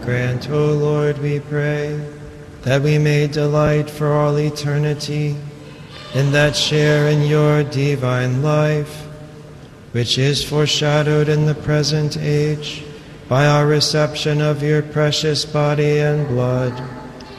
Grant, O Lord, we pray, that we may delight for all eternity in that share in your divine life, which is foreshadowed in the present age by our reception of your precious body and blood.